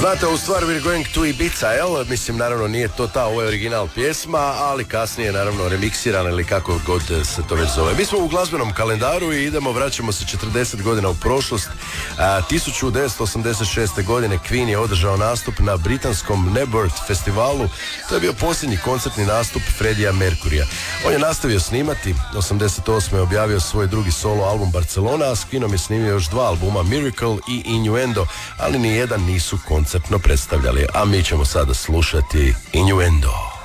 Znate ovu stvar We're Going to Ibiza, jel? Mislim, naravno nije to ta, ovo je original pjesma, ali kasnije naravno remiksirana ili kako god se to već zove. Mi smo u glazbenom kalendaru i vraćamo se 40 godina u prošlost. 1986. godine Queen je održao nastup na britanskom Nebworth festivalu. To je bio posljednji koncertni nastup Freddija Mercurya. On je nastavio snimati, 88. je objavio svoj drugi solo album Barcelona, a s Queenom je snimio još 2 albuma Miracle i Innuendo, ali nijedan nisu koncertno predstavljali, a mi ćemo sada slušati Innuendo.